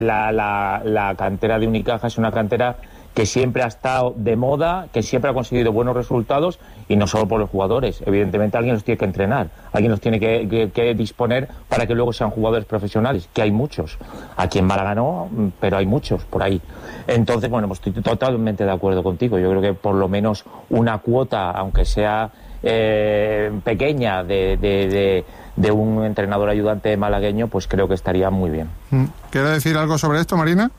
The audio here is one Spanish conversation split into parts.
La cantera de Unicaja es una cantera que siempre ha estado de moda, que siempre ha conseguido buenos resultados, y no solo por los jugadores. Evidentemente alguien los tiene que entrenar, alguien los tiene que disponer para que luego sean jugadores profesionales, que hay muchos. Aquí en Málaga no, pero hay muchos por ahí. Entonces, bueno, pues estoy totalmente de acuerdo contigo. Yo creo que por lo menos una cuota, aunque sea pequeña, de un entrenador ayudante malagueño, pues creo que estaría muy bien. ¿Quieres decir algo sobre esto, Marina?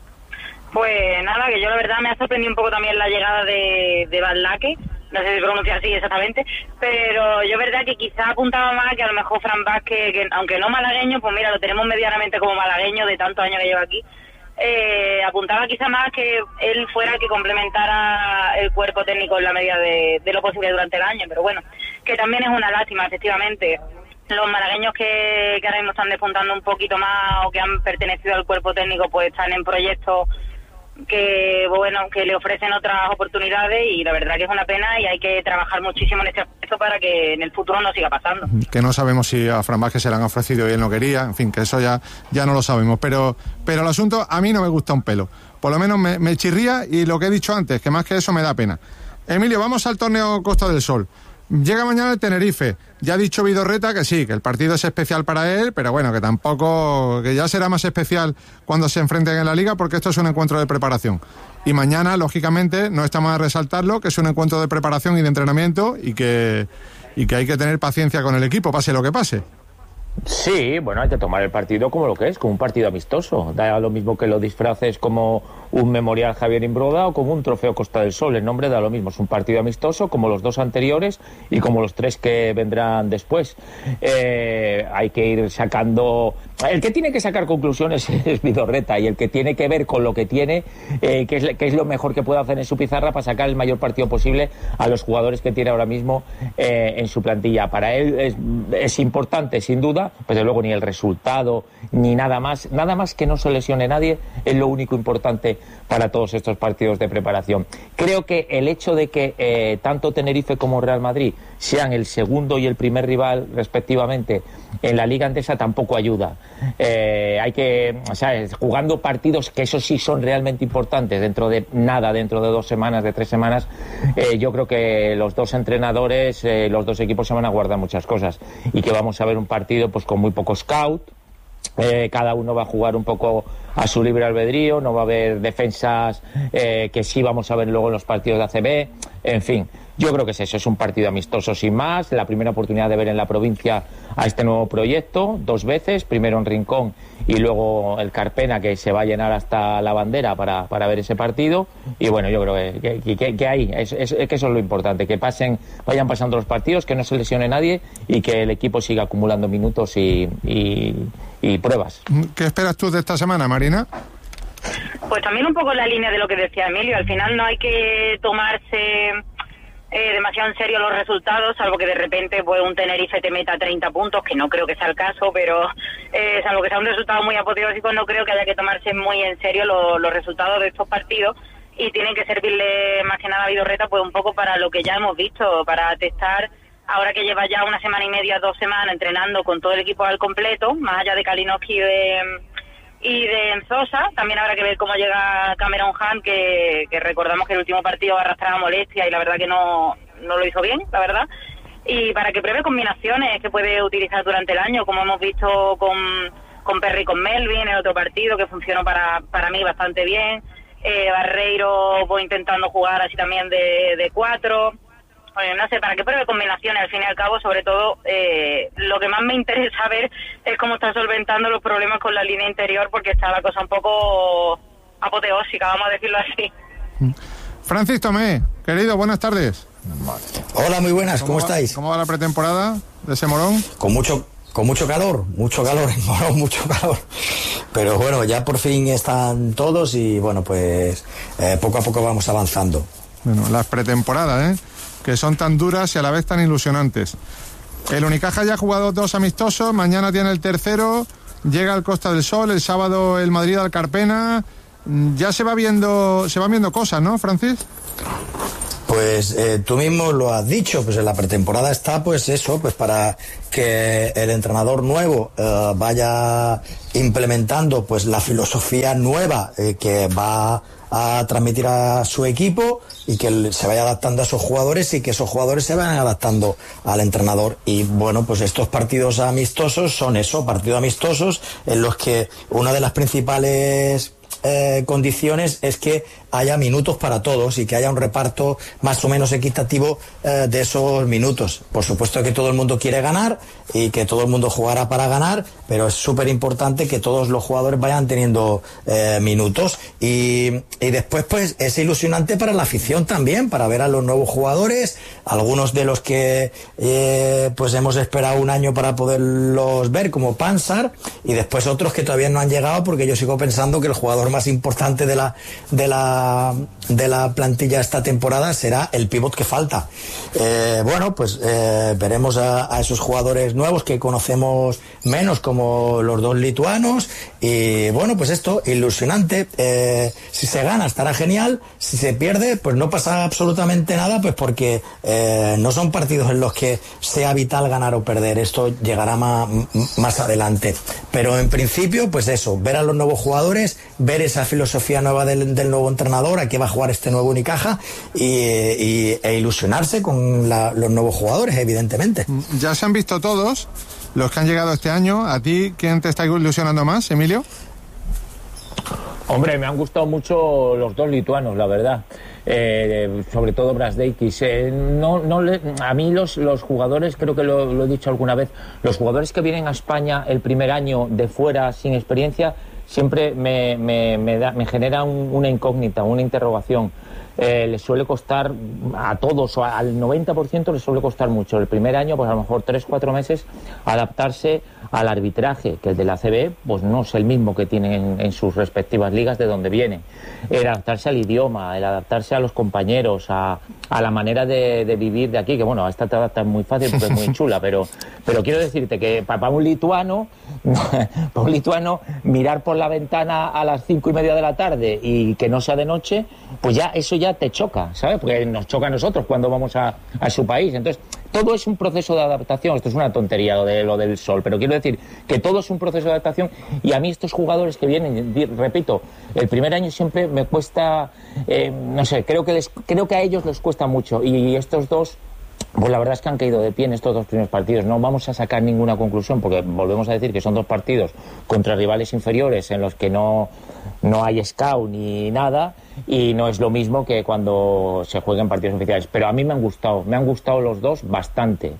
Pues nada, que yo la verdad me ha sorprendido un poco también la llegada de Van Laque, no sé si pronuncia así exactamente, pero yo verdad que quizá apuntaba más que a lo mejor Fran Vázquez, que aunque no malagueño, pues mira, lo tenemos medianamente como malagueño de tantos años que lleva aquí, apuntaba quizá más que él fuera el que complementara el cuerpo técnico en la medida de lo posible durante el año, pero bueno, que también es una lástima, efectivamente. Los malagueños que ahora mismo están despuntando un poquito más o que han pertenecido al cuerpo técnico, pues están en proyectos que le ofrecen otras oportunidades, y la verdad que es una pena, y hay que trabajar muchísimo en este aspecto para que en el futuro no siga pasando. Que no sabemos si a Fran Vázquez se le han ofrecido y él no quería, en fin, que eso ya no lo sabemos, pero el asunto a mí no me gusta un pelo, por lo menos me chirría, y lo que he dicho antes, que más que eso me da pena. Emilio, vamos al torneo Costa del Sol. Llega mañana el Tenerife. Ya ha dicho Vidorreta que sí, que el partido es especial para él, pero bueno, que ya será más especial cuando se enfrenten en la Liga, porque esto es un encuentro de preparación. Y mañana, lógicamente, no está mal resaltarlo, que es un encuentro de preparación y de entrenamiento, y que hay que tener paciencia con el equipo, pase lo que pase. Sí, bueno, hay que tomar el partido como lo que es, como un partido amistoso. Da lo mismo que lo disfraces como un memorial Javier Imbroda o como un trofeo Costa del Sol. El nombre da lo mismo, es un partido amistoso como los dos anteriores y como los tres que vendrán después. Hay que ir sacando... El que tiene que sacar conclusiones es Vidorreta, y el que tiene que ver con lo que tiene, que es lo mejor que puede hacer en su pizarra para sacar el mayor partido posible a los jugadores que tiene ahora mismo en su plantilla. Para él es importante, sin duda, pues de luego ni el resultado ni nada más que no se lesione nadie es lo único importante para todos estos partidos de preparación. Creo que el hecho de que tanto Tenerife como Real Madrid sean el segundo y el primer rival respectivamente en la Liga Endesa tampoco ayuda. Jugando partidos que eso sí son realmente importantes dentro de 2 semanas, de 3 semanas, yo creo que los dos entrenadores, los dos equipos se van a guardar muchas cosas, y que vamos a ver un partido pues con muy poco scout. Cada uno va a jugar un poco a su libre albedrío, no va a haber defensas que sí vamos a ver luego en los partidos de ACB, en fin. Yo creo que es eso, es un partido amistoso sin más, la primera oportunidad de ver en la provincia a este nuevo proyecto 2 veces, primero en Rincón y luego el Carpena, que se va a llenar hasta la bandera para ver ese partido, y bueno, yo creo que ahí, que eso es lo importante, que vayan pasando los partidos, que no se lesione nadie y que el equipo siga acumulando minutos y pruebas. ¿Qué esperas tú de esta semana, Marina? Pues también un poco en la línea de lo que decía Emilio, al final no hay que tomarse demasiado en serio los resultados, salvo que de repente pues un Tenerife te meta 30 puntos, que no creo que sea el caso, pero salvo que sea un resultado muy apoteósico, no creo que haya que tomarse muy en serio los resultados de estos partidos, y tienen que servirle más que nada a Vidorreta pues un poco para lo que ya hemos visto, para testar, ahora que lleva ya 1 semana y media, 2 semanas entrenando con todo el equipo al completo, más allá de Kalinowski y de Enzosa. También habrá que ver cómo llega Cameron Hunt, que recordamos que el último partido arrastraba molestia y la verdad que no lo hizo bien, la verdad. Y para que pruebe combinaciones que puede utilizar durante el año, como hemos visto con Perry y con Melvin, en otro partido que funcionó para mí bastante bien. Barreiro voy intentando jugar así también de 4. Bueno, no sé, para que pruebe combinaciones, al fin y al cabo, sobre todo, lo que más me interesa ver es cómo está solventando los problemas con la línea interior, porque está la cosa un poco apoteósica, vamos a decirlo así. Francis Tomé, querido, buenas tardes. Hola, muy buenas, ¿cómo estáis? ¿Cómo va la pretemporada de ese Morón? Con mucho calor en Morón, mucho calor. Pero bueno, ya por fin están todos y bueno, pues poco a poco vamos avanzando. Bueno, las pretemporadas, que son tan duras y a la vez tan ilusionantes. El Unicaja ya ha jugado 2 amistosos, mañana tiene el tercero, llega al Costa del Sol, el sábado el Madrid al Carpena. Ya se van viendo cosas, ¿no, Francis? Pues tú mismo lo has dicho, pues en la pretemporada está pues eso, pues para que el entrenador nuevo vaya implementando pues la filosofía nueva que va a transmitir a su equipo y que se vaya adaptando a esos jugadores y que esos jugadores se vayan adaptando al entrenador. Y bueno, pues estos partidos amistosos son eso, partidos amistosos en los que una de las principales condiciones es que haya minutos para todos y que haya un reparto más o menos equitativo de esos minutos. Por supuesto que todo el mundo quiere ganar y que todo el mundo jugará para ganar, pero es súper importante que todos los jugadores vayan teniendo minutos y después pues es ilusionante para la afición también, para ver a los nuevos jugadores, algunos de los que pues hemos esperado un año para poderlos ver, como Pansar, y después otros que todavía no han llegado, porque yo sigo pensando que el jugador más importante de la plantilla esta temporada será el pívot que falta. Bueno, pues veremos a esos jugadores nuevos que conocemos menos, como los dos lituanos, y bueno, pues esto, ilusionante. Si se gana estará genial, si se pierde pues no pasa absolutamente nada, pues porque no son partidos en los que sea vital ganar o perder, esto llegará más adelante, pero en principio pues eso, ver a los nuevos jugadores, ver esa filosofía nueva del nuevo entrenador, a qué va a jugar este nuevo Unicaja e ilusionarse con los nuevos jugadores, evidentemente. Ya se han visto todos los que han llegado este año. ¿A ti quién te está ilusionando más, Emilio? Hombre, me han gustado mucho los dos lituanos, la verdad. Sobre todo Brazdeikis. A mí los jugadores, creo que lo he dicho alguna vez, los jugadores que vienen a España el primer año de fuera sin experiencia, siempre me genera una incógnita, una interrogación. Les suele costar a todos, o al 90% les suele costar mucho. El primer año, pues a lo mejor 3-4 meses, adaptarse al arbitraje, que el de la ACB pues no es el mismo que tienen en sus respectivas ligas de donde vienen. El adaptarse al idioma, el adaptarse a los compañeros, a la manera de vivir de aquí, que bueno, esta te adaptas muy fácil porque es muy chula, pero quiero decirte que para un lituano, mirar por la ventana a las 5:30 de la tarde y que no sea de noche, pues ya eso ya te choca, ¿sabes? Porque nos choca a nosotros cuando vamos a su país. Entonces, todo es un proceso de adaptación. Esto es una tontería lo del sol, pero quiero decir que todo es un proceso de adaptación, y a mí estos jugadores que vienen, repito, el primer año siempre me cuesta, no sé, creo que a ellos les cuesta mucho, y estos dos, pues la verdad es que han caído de pie en estos dos primeros partidos. No vamos a sacar ninguna conclusión, porque volvemos a decir que son dos partidos contra rivales inferiores en los que no hay scout ni nada, y no es lo mismo que cuando se jueguen partidos oficiales. Pero a mí me han gustado los dos bastante.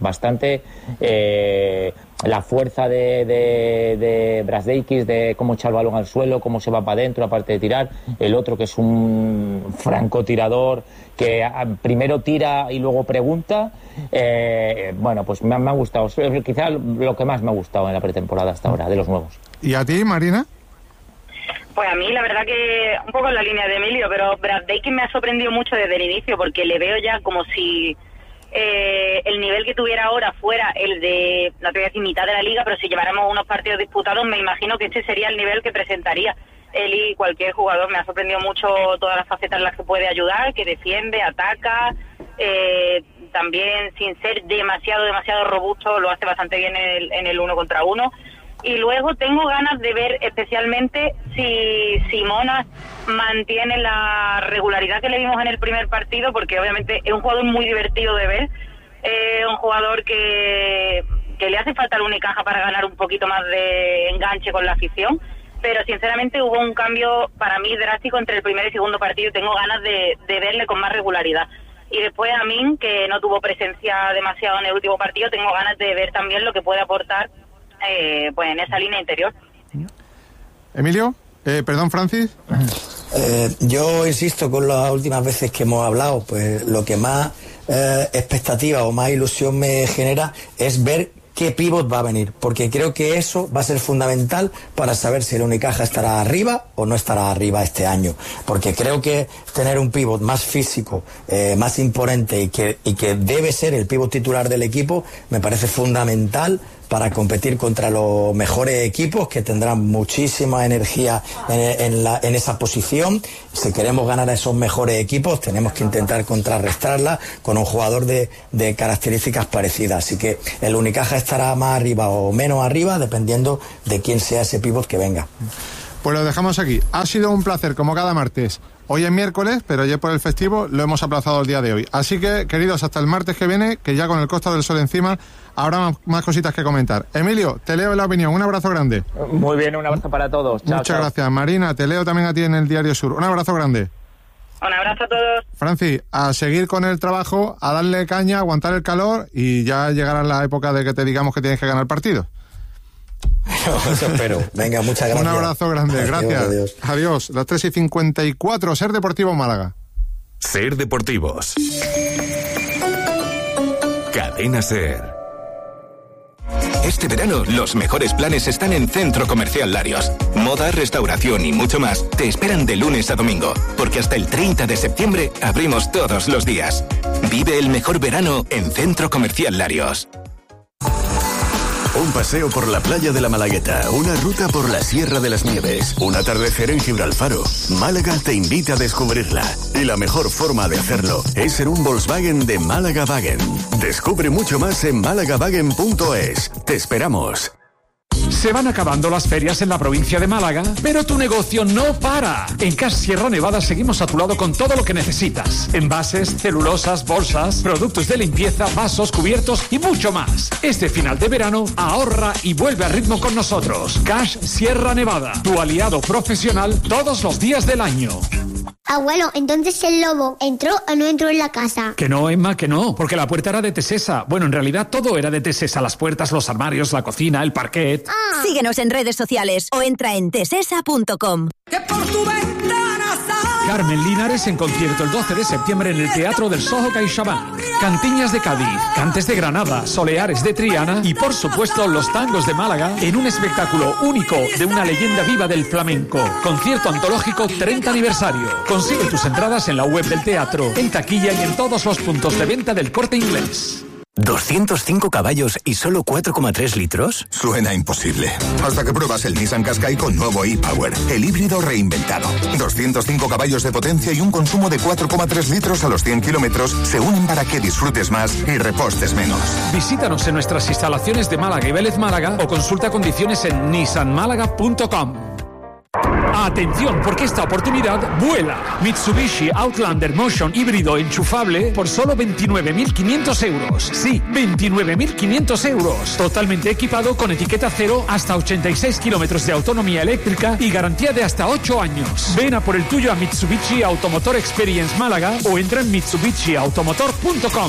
La fuerza de Brazdeikis, de cómo echa el balón al suelo, cómo se va para adentro, aparte de tirar. El otro, que es un francotirador, que primero tira y luego pregunta. Bueno, pues me ha gustado. Quizá lo que más me ha gustado en la pretemporada hasta ahora, de los nuevos. ¿Y a ti, Marina? Pues a mí la verdad que un poco en la línea de Emilio, pero Brazdeikis me ha sorprendido mucho desde el inicio, porque le veo ya como si el nivel que tuviera ahora fuera el de, no te voy a decir mitad de la liga, pero si lleváramos unos partidos disputados, me imagino que este sería el nivel que presentaría él y cualquier jugador. Me ha sorprendido mucho todas las facetas en las que puede ayudar, que defiende, ataca, también sin ser demasiado robusto, lo hace bastante bien en el 1 contra 1. Y luego tengo ganas de ver especialmente si Simonas mantiene la regularidad que le vimos en el primer partido, porque obviamente es un jugador muy divertido de ver, un jugador que le hace falta al Unicaja para ganar un poquito más de enganche con la afición, pero sinceramente hubo un cambio para mí drástico entre el primer y segundo partido. Tengo ganas de verle con más regularidad. Y después Amin, que no tuvo presencia demasiado en el último partido, tengo ganas de ver también lo que puede aportar pues en esa línea interior. Emilio, perdón, Francis. Yo insisto con las últimas veces que hemos hablado, pues lo que más expectativa o más ilusión me genera es ver qué pívot va a venir, porque creo que eso va a ser fundamental para saber si el Unicaja estará arriba o no estará arriba este año, porque creo que tener un pívot más físico, más imponente y que debe ser el pívot titular del equipo, me parece fundamental para competir contra los mejores equipos que tendrán muchísima energía en esa posición. Si queremos ganar a esos mejores equipos, tenemos que intentar contrarrestarla con un jugador de características parecidas. Así que el Unicaja estará más arriba o menos arriba, dependiendo de quién sea ese pívot que venga. Pues lo dejamos aquí. Ha sido un placer, como cada martes. Hoy es miércoles, pero ya por el festivo lo hemos aplazado el día de hoy. Así que, queridos, hasta el martes que viene, que ya con el Costa del Sol encima habrá más cositas que comentar. Emilio, te leo la opinión. Un abrazo grande. Muy bien, un abrazo para todos. Chao, Muchas gracias. Marina, te leo también a ti en el Diario Sur. Un abrazo grande. Un abrazo a todos. Francis, a seguir con el trabajo, a darle caña, a aguantar el calor y ya llegará la época de que te digamos que tienes que ganar partido. Eso espero. Venga, muchas gracias. Un abrazo grande, gracias. Adiós. Las 3:54, Ser Deportivo Málaga. Ser Deportivos. Cadena Ser. Este verano, los mejores planes están en Centro Comercial Larios. Moda, restauración y mucho más te esperan de lunes a domingo, porque hasta el 30 de septiembre abrimos todos los días. Vive el mejor verano en Centro Comercial Larios. Un paseo por la playa de la Malagueta, una ruta por la Sierra de las Nieves, un atardecer en Gibralfaro. Málaga te invita a descubrirla. Y la mejor forma de hacerlo es en un Volkswagen de Málaga Wagen. Descubre mucho más en malagawagen.es. Te esperamos. Se van acabando las ferias en la provincia de Málaga, pero tu negocio no para. En Cash Sierra Nevada seguimos a tu lado con todo lo que necesitas. Envases, celulosas, bolsas, productos de limpieza, vasos, cubiertos y mucho más. Este final de verano, ahorra y vuelve a ritmo con nosotros. Cash Sierra Nevada, tu aliado profesional todos los días del año. Abuelo, entonces el lobo ¿entró o no entró en la casa? Que no, Emma, que no, porque la puerta era de Tesesa. Bueno, en realidad todo era de Tesesa, las puertas, los armarios, la cocina, el parquet. Síguenos en redes sociales o entra en tesesa.com. Que por tu ventana sale. Carmen Linares en concierto el 12 de septiembre en el Teatro del Soho CaixaBank. Cantiñas de Cádiz, Cantes de Granada, Soleares de Triana y por supuesto los tangos de Málaga en un espectáculo único de una leyenda viva del flamenco. Concierto antológico 30 aniversario. Consigue tus entradas en la web del teatro, en taquilla y en todos los puntos de venta del Corte Inglés. ¿205 caballos y solo 4,3 litros? Suena imposible. Hasta que pruebas el Nissan Qashqai con nuevo e-Power, el híbrido reinventado. 205 caballos de potencia y un consumo de 4,3 litros a los 100 kilómetros se unen para que disfrutes más y repostes menos. Visítanos en nuestras instalaciones de Málaga y Vélez Málaga o consulta condiciones en nissanmálaga.com. Atención, porque esta oportunidad vuela. Mitsubishi Outlander Motion híbrido enchufable por solo 29.500 euros. Sí, 29.500 euros. Totalmente equipado con etiqueta cero, hasta 86 kilómetros de autonomía eléctrica y garantía de hasta 8 años. Ven a por el tuyo a Mitsubishi Automotor Experience Málaga o entra en mitsubishiautomotor.com.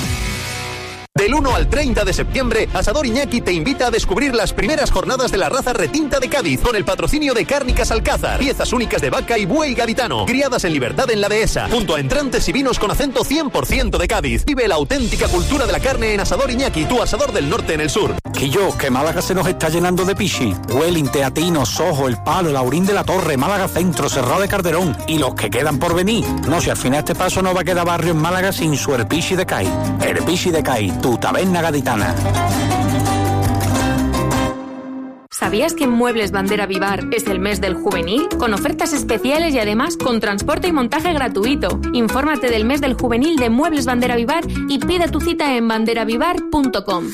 Del 1 al 30 de septiembre, Asador Iñaki te invita a descubrir las primeras jornadas de la raza retinta de Cádiz con el patrocinio de Cárnicas Alcázar. Piezas únicas de vaca y buey gaditano, criadas en libertad en la dehesa, junto a entrantes y vinos con acento 100% de Cádiz. Vive la auténtica cultura de la carne en Asador Iñaki, tu asador del norte en el sur. Quillo, que Málaga se nos está llenando de pichi. Welling, Teatino, Sojo, El Palo, El Aurín de la Torre, Málaga Centro, Cerrado de Calderón y los que quedan por venir. No, si al final este paso no va a quedar barrio en Málaga sin su Herpichi de Cai. Herpichi de Cai, tu taberna gaditana. ¿Sabías que en Muebles Bandera Vivar es el mes del juvenil? Con ofertas especiales y además con transporte y montaje gratuito. Infórmate del mes del juvenil de Muebles Bandera Vivar y pide tu cita en banderavivar.com.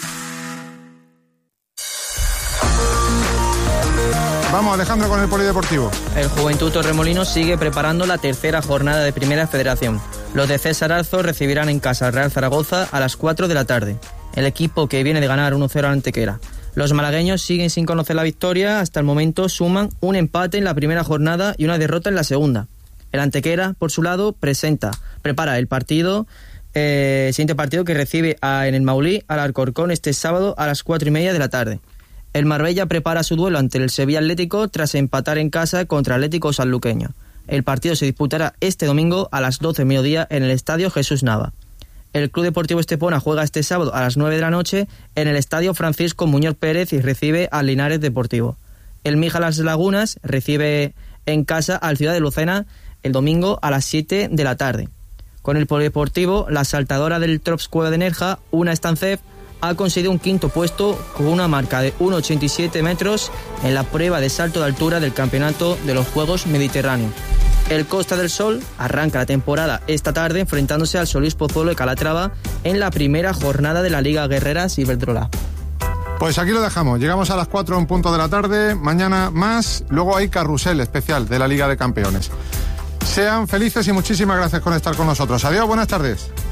Vamos, Alejandro, con el polideportivo. El Juventud Torremolinos sigue preparando la tercera jornada de Primera Federación. Los de César Arzo recibirán en casa al Real Zaragoza a las 4 de la tarde. El equipo, que viene de ganar 1-0 al Antequera. Los malagueños siguen sin conocer la victoria. Hasta el momento suman un empate en la primera jornada y una derrota en la segunda. El Antequera, por su lado, prepara el siguiente partido que recibe en el Maulí al Alcorcón este sábado a las 4:30 de la tarde. El Marbella prepara su duelo ante el Sevilla Atlético tras empatar en casa contra Atlético Sanluqueño. El partido se disputará este domingo a las 12 del mediodía en el Estadio Jesús Nava. El Club Deportivo Estepona juega este sábado a las 9 de la noche en el Estadio Francisco Muñoz Pérez y recibe al Linares Deportivo. El Mija Las Lagunas recibe en casa al Ciudad de Lucena el domingo a las 7 de la tarde. Con el polideportivo, la saltadora del Trops Cueva de Nerja, Una Estancef, ha conseguido un quinto puesto con una marca de 1,87 metros en la prueba de salto de altura del Campeonato de los Juegos Mediterráneos. El Costa del Sol arranca la temporada esta tarde enfrentándose al Solís Pozuelo de Calatrava en la primera jornada de la Liga Guerreras Iberdrola. Pues aquí lo dejamos, llegamos a las 4 en punto de la tarde, mañana más, luego hay carrusel especial de la Liga de Campeones. Sean felices y muchísimas gracias por estar con nosotros. Adiós, buenas tardes.